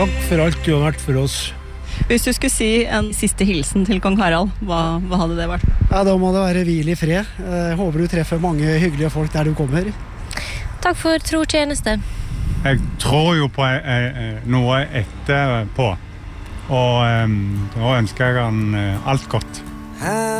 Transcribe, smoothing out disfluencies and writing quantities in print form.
Takk for alt du har vært for oss. Hvis du skulle si en siste hilsen til kong Harald, hva hadde det vært? Ja, da må det være hvil i fred. Jeg håper du treffer mange hyggelige folk der du kommer. Takk for trotjeneste. Jeg tror jo på noe etterpå, og da ønsker jeg han alt godt.